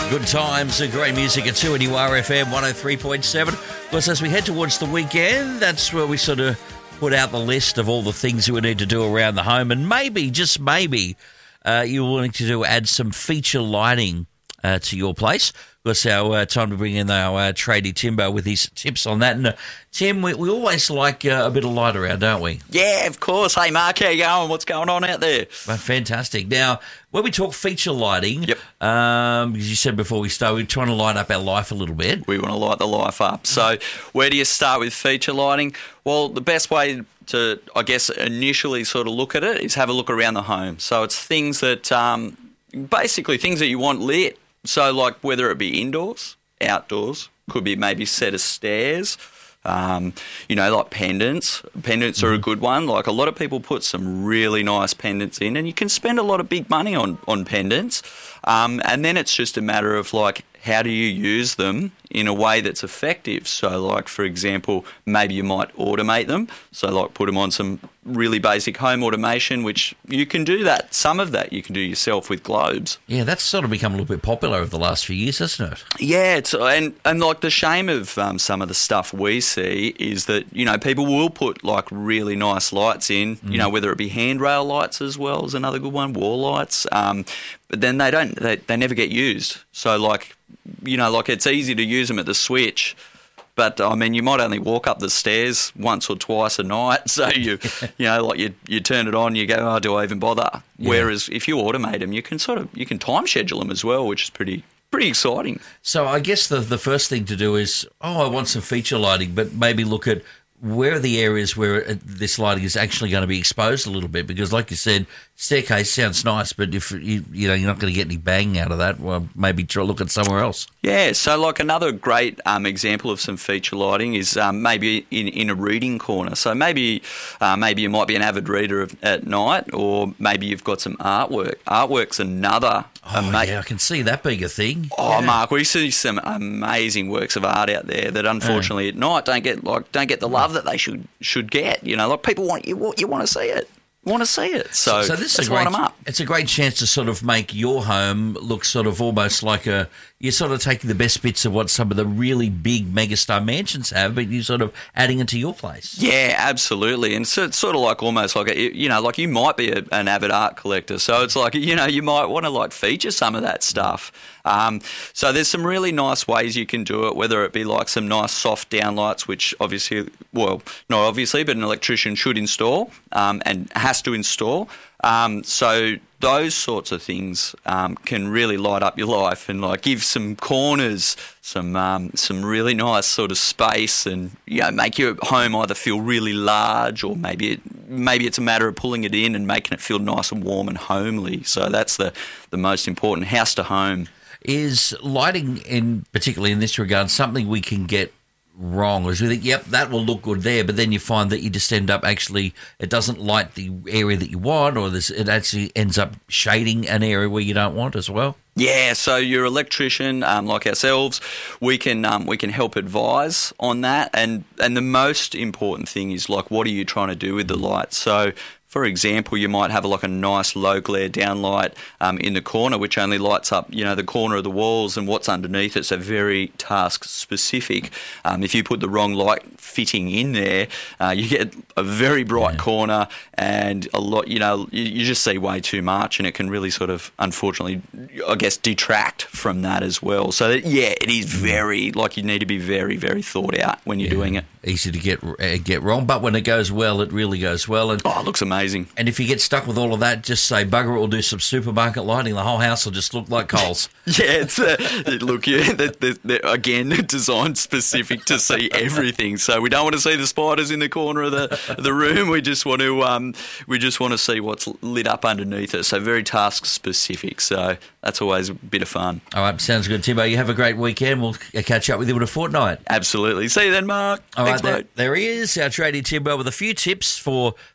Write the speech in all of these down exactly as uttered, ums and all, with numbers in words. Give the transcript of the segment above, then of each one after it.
Good times and great music at two N U R F M one oh three point seven. Of course, as we head towards the weekend, that's where we sort of put out the list of all the things that we need to do around the home. And maybe, just maybe, uh, you're willing to do add some feature lighting uh, to your place. Of course, our uh, time to bring in our uh, tradie Timbo with his tips on that. And uh, Tim, we, we always like uh, a bit of light around, don't we? Yeah, of course. Hey, Mark, how you going? What's going on out there? Well, fantastic. Now, when we talk feature lighting, yep. um, as you said before we started, we're trying to light up our life a little bit. We want to light the life up. So where do you start with feature lighting? Well, the best way to, I guess, initially sort of look at it is have a look around the home. So it's things that, um, basically things that you want lit. So, like, whether it be indoors, outdoors, could be maybe a set of stairs, um, you know, like pendants. Pendants mm-hmm. are a good one. Like, a lot of people put some really nice pendants in, and you can spend a lot of big money on, on pendants. Um, and then it's just a matter of, like, how do you use them in a way that's effective? So, like, for example, maybe you might automate them. So, like, put them on some really basic home automation, which you can do that. Some of that you can do yourself with globes. Yeah, that's sort of become a little bit popular over the last few years, hasn't it? Yeah, it's, and, and, like, the shame of um, some of the stuff we see is that, you know, people will put, like, really nice lights in, mm. you know, whether it be handrail lights as well is another good one, wall lights, um, but then they don't, they, they never get used. So, like, you know, like it's easy to use them at the switch, but I mean, you might only walk up the stairs once or twice a night. So you, you know, like you you turn it on, you go, oh, do I even bother? Yeah. Whereas if you automate them, you can sort of you can time schedule them as well, which is pretty pretty exciting. So I guess the the first thing to do is, oh, I want some feature lighting, but maybe look at where are the areas where this lighting is actually going to be exposed a little bit, because like you said, staircase sounds nice, but if you, you know, you're not going to get any bang out of that, well, maybe try look at somewhere else. Yeah, so like another great um, example of some feature lighting is um, maybe in, in a reading corner. So maybe uh, maybe you might be an avid reader of, at night, or maybe you've got some artwork. Artwork's another. Oh, ama- yeah, I can see that being a thing. Oh, yeah. Mark, we see some amazing works of art out there that unfortunately yeah. at night don't get like don't get the love that they should should get. You know, like people want you you want to see it. Want to see it, so, so, so this let's is a great, line them up. It's a great chance to sort of make your home look sort of almost like a you're sort of taking the best bits of what some of the really big megastar mansions have, but you're sort of adding it to your place. Yeah, absolutely, and so it's sort of like almost like a, you know, like you might be a, an avid art collector, so it's like you know you might want to like feature some of that stuff. Um, so there's some really nice ways you can do it, whether it be like some nice soft downlights, which obviously, well, not obviously, but an electrician should install um, and has to install. Um, so those sorts of things um, can really light up your life and like give some corners some um, some really nice sort of space, and you know make your home either feel really large, or maybe it, maybe it's a matter of pulling it in and making it feel nice and warm and homely. So that's the the most important, house to home. Is lighting, in particularly in this regard, something we can get wrong? As we think, yep, that will look good there, but then you find that you just end up actually, it doesn't light the area that you want, or this, it actually ends up shading an area where you don't want as well. Yeah, so your electrician, um, like ourselves, we can um, we can help advise on that, and and the most important thing is like, what are you trying to do with the light? So, for example, you might have a, like a nice low glare downlight um, in the corner, which only lights up, you know, the corner of the walls and what's underneath it. So very task specific. Um, if you put the wrong light fitting in there, uh, you get a very bright yeah. corner, and a lot, you know, you, you just see way too much, and it can really sort of, unfortunately, I guess, detract from that as well. So that, yeah, it is very like you need to be very, very thought out when you're yeah. doing it. Easy to get uh, get wrong, but when it goes well, it really goes well. And oh, it looks amazing. And if you get stuck with all of that, just say bugger it, we'll do some supermarket lighting. The whole house will just look like Coles. yeah, it's uh, look, yeah, they're, they're, they're, again, designed specific to see everything. So we don't want to see the spiders in the corner of the the room. We just want to um, we just want to see what's lit up underneath it. So very task specific. So that's always a bit of fun. All right, sounds good, Timbo. You have a great weekend. We'll catch up with you in a fortnight. Absolutely. See you then, Mark. All Thanks, right, mate. There, there he is, our tradie Timbo, with a few tips for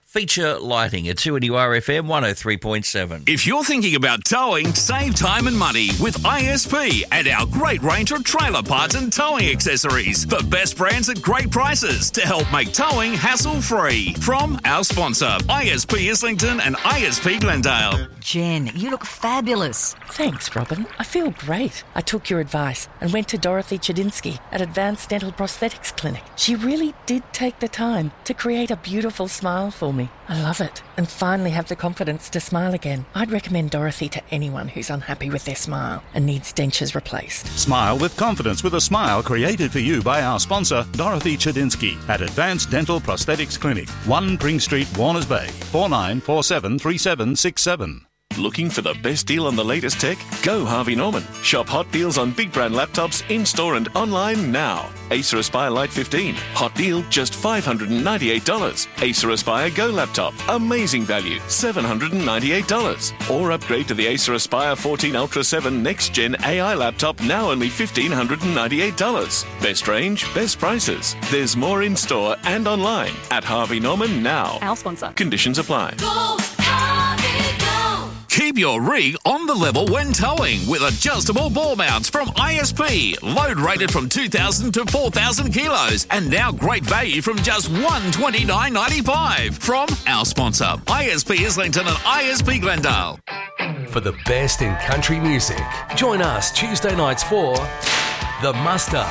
Feature Lighting at two N U R F M one oh three point seven. If you're thinking about towing, save time and money with I S P and our great range of trailer parts and towing accessories. The best brands at great prices to help make towing hassle-free. From our sponsor, I S P Islington and I S P Glendale. Jen, you look fabulous. Thanks, Robin. I feel great. I took your advice and went to Dorothy Chedinsky at Advanced Dental Prosthetics Clinic. She really did take the time to create a beautiful smile for me. I love it and finally have the confidence to smile again. I'd recommend Dorothy to anyone who's unhappy with their smile and needs dentures replaced. Smile with confidence with a smile created for you by our sponsor, Dorothy Chedinsky at Advanced Dental Prosthetics Clinic, one Pring Street, Warners Bay, four nine four seven three seven six seven. Looking for the best deal on the latest tech? Go Harvey Norman. Shop hot deals on big brand laptops in-store and online now. Acer Aspire Lite fifteen. Hot deal, just five hundred ninety-eight dollars. Acer Aspire Go laptop. Amazing value, seven hundred ninety-eight dollars. Or upgrade to the Acer Aspire fourteen Ultra seven Next Gen A I laptop, now only one thousand five hundred ninety-eight dollars. Best range, best prices. There's more in-store and online at Harvey Norman now. Our sponsor. Conditions apply. Go, Harvey, go. Keep your rig on the level when towing with adjustable ball mounts from I S P. Load rated from two thousand to four thousand kilos and now great value from just one hundred twenty-nine dollars ninety-five from our sponsor, I S P Islington and I S P Glendale. For the best in country music, join us Tuesday nights for The Muster.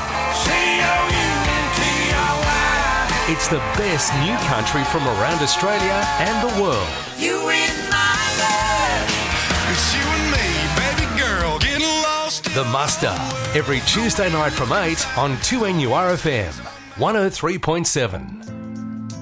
It's the best new country from around Australia and the world. You in my life. It's you and me, baby girl, getting lost. The Muster, every Tuesday night from eight on two N U R F M one oh three point seven.